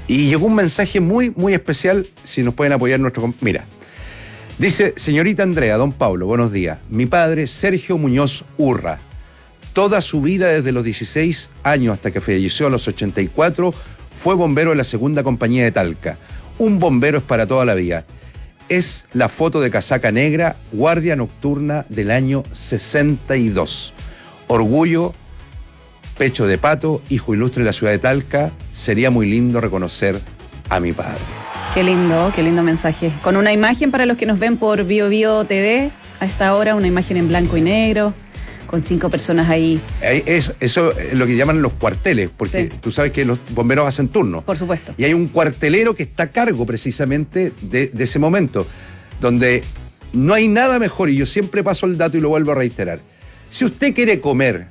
Y llegó un mensaje muy, muy especial, si nos pueden apoyar nuestro... Mira, dice, señorita Andrea, don Pablo, buenos días. Mi padre, Sergio Muñoz Urra, toda su vida desde los 16 años hasta que falleció a los 84, fue bombero de la segunda compañía de Talca. Un bombero es para toda la vida. Es la foto de casaca negra, guardia nocturna del año 62. Orgullo, pecho de pato, hijo ilustre de la ciudad de Talca. Sería muy lindo reconocer a mi padre. Qué lindo mensaje. Con una imagen para los que nos ven por Bio Bio TV, a esta hora, una imagen en blanco y negro, con 5 personas ahí. Eso es lo que llaman los cuarteles, porque tú sabes que los bomberos hacen turnos. Por supuesto. Y hay un cuartelero que está a cargo precisamente de ese momento, donde no hay nada mejor, y yo siempre paso el dato y lo vuelvo a reiterar. Si usted quiere comer,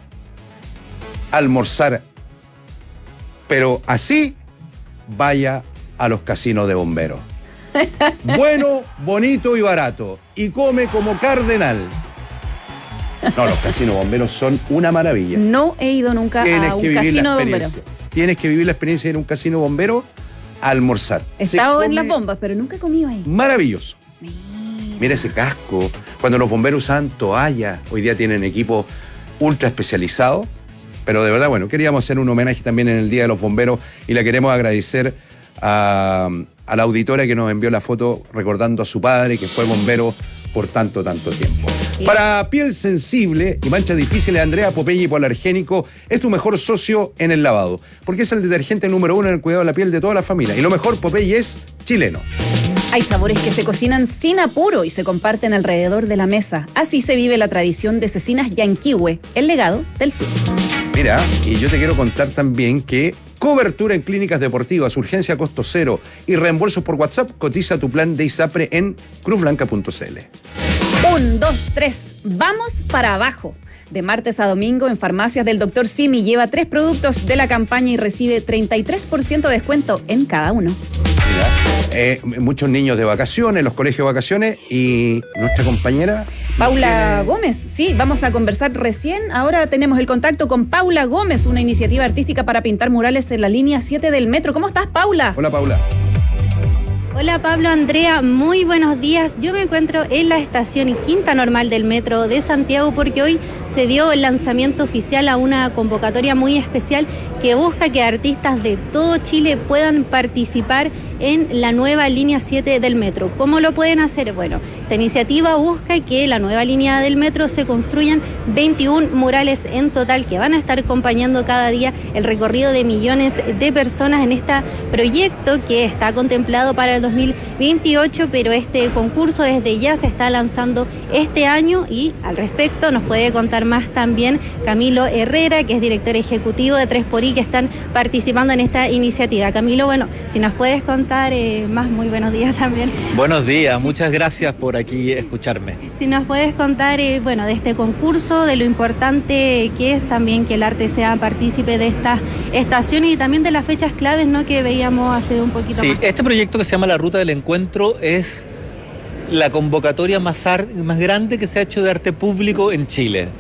almorzar, pero así, vaya a los casinos de bomberos. Bueno, bonito y barato. Y come como cardenal. No, los casinos bomberos son una maravilla. No he ido nunca a un casino de bomberos. Tienes que vivir la experiencia de ir a un casino bombero a almorzar. He estado en las bombas, pero nunca he comido ahí. Maravilloso. Mira ese casco. Cuando los bomberos usaban toallas, hoy día tienen equipo ultra especializado. Pero de verdad, bueno, queríamos hacer un homenaje también en el Día de los Bomberos y le queremos agradecer a la auditora que nos envió la foto recordando a su padre, que fue bombero por tanto tiempo. Para piel sensible y manchas difíciles, Andrea Popeye Hipoalergénico es tu mejor socio en el lavado, porque es el detergente número 1 en el cuidado de la piel de toda la familia. Y lo mejor, Popeye es chileno. Hay sabores que se cocinan sin apuro y se comparten alrededor de la mesa. Así se vive la tradición de Cecinas Yanquihue, el legado del sur. Mira, y yo te quiero contar también que cobertura en clínicas deportivas, urgencia a costo cero y reembolsos por WhatsApp. Cotiza tu plan de ISAPRE en cruzblanca.cl. 1, 2, 3, vamos para abajo. De martes a domingo en farmacias del Dr. Simi lleva 3 productos de la campaña y recibe 33% de descuento en cada uno. Mira, muchos niños de vacaciones, los colegios de vacaciones, y nuestra compañera Paula Gómez, sí, vamos a conversar recién. Ahora tenemos el contacto con Paula Gómez, una iniciativa artística para pintar murales en la línea 7 del metro. ¿Cómo estás, Paula? Hola, Paula. Hola Pablo, Andrea, muy buenos días. Yo me encuentro en la estación Quinta Normal del Metro de Santiago porque hoy se dio el lanzamiento oficial a una convocatoria muy especial que busca que artistas de todo Chile puedan participar en la nueva línea 7 del metro. ¿Cómo lo pueden hacer? Bueno, esta iniciativa busca que la nueva línea del metro se construyan 21 murales en total que van a estar acompañando cada día el recorrido de millones de personas en este proyecto que está contemplado para el 2028, pero este concurso desde ya se está lanzando este año y al respecto nos puede contar más también Camilo Herrera, que es director ejecutivo de 3xI, que están participando en esta iniciativa. Camilo, bueno, si nos puedes contar más, muy buenos días también. Buenos días, muchas gracias por aquí escucharme. Si nos puedes contar, bueno, de este concurso, de lo importante que es también que el arte sea partícipe de estas estaciones y también de las fechas claves, ¿no?, que veíamos hace un poquito más. Sí, este proyecto que se llama La Ruta del Encuentro es la convocatoria más grande que se ha hecho de arte público en Chile.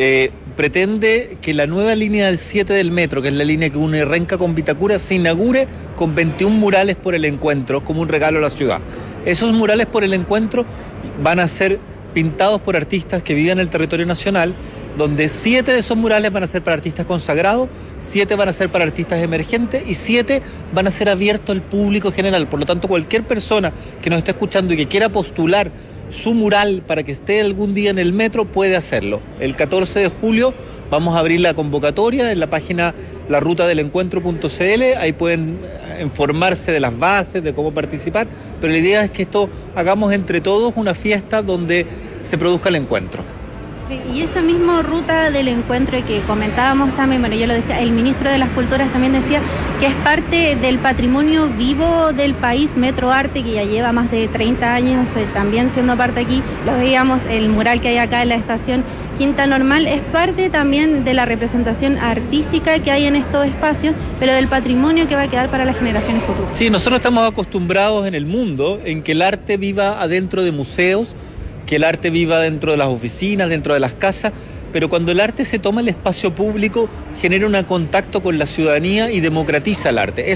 Pretende que la nueva línea del 7 del metro, que es la línea que une Renca con Vitacura, se inaugure con 21 murales por el encuentro como un regalo a la ciudad. Esos murales por el encuentro van a ser pintados por artistas que viven en el territorio nacional, donde 7 de esos murales van a ser para artistas consagrados, 7 van a ser para artistas emergentes y 7 van a ser abiertos al público general. Por lo tanto, cualquier persona que nos esté escuchando y que quiera postular su mural para que esté algún día en el metro puede hacerlo. El 14 de julio vamos a abrir la convocatoria en la página larutadelencuentro.cl, ahí pueden informarse de las bases, de cómo participar, pero la idea es que esto hagamos entre todos una fiesta donde se produzca el encuentro. Y esa misma ruta del encuentro que comentábamos también, bueno, yo lo decía, el ministro de las Culturas también decía que es parte del patrimonio vivo del país, Metro Arte, que ya lleva más de 30 años también siendo parte aquí. Lo veíamos, el mural que hay acá en la estación Quinta Normal, es parte también de la representación artística que hay en estos espacios, pero del patrimonio que va a quedar para las generaciones futuras. Sí, nosotros estamos acostumbrados en el mundo en que el arte viva adentro de museos, que el arte viva dentro de las oficinas, dentro de las casas, pero cuando el arte se toma el espacio público, genera un contacto con la ciudadanía y democratiza el arte.